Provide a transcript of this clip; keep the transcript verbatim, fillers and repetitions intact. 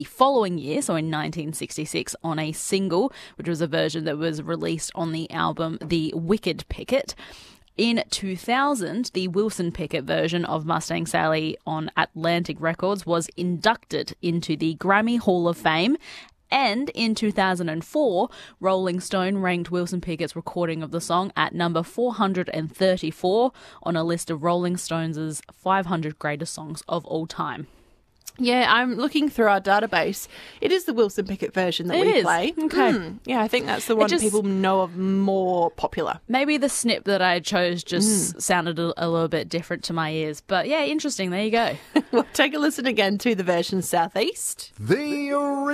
following year, so in nineteen sixty-six, on a single, which was a version that was released on the album The Wicked Picket. In two thousand, the Wilson Pickett version of Mustang Sally on Atlantic Records was inducted into the Grammy Hall of Fame. And in two thousand four, Rolling Stone ranked Wilson Pickett's recording of the song at number four hundred thirty-four on a list of Rolling Stones' five hundred greatest songs of all time. Yeah, I'm looking through our database. It is the Wilson Pickett version that It we is. play. Okay. Mm, yeah, I think that's the one just- people know of more popular. Maybe the snip that I chose just mm. sounded a, a little bit different to my ears. But yeah, interesting. There you go. Well, take a listen again to the version Southeast. The